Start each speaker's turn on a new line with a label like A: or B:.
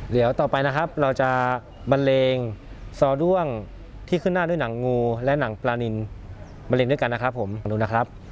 A: เดี๋ยวต่อไปนะครับเราจะบรรเลงซอด้วงที่ขึ้นหน้าด้วยหนังงูและหนังปลานิลบรรเลงด้วยกันนะครับผมดูนะครับ